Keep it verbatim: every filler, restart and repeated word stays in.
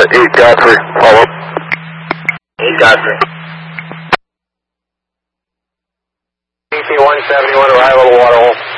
uh, eight Godfrey, follow up. eight Godfrey. D C one seventy-one, arrival water hole.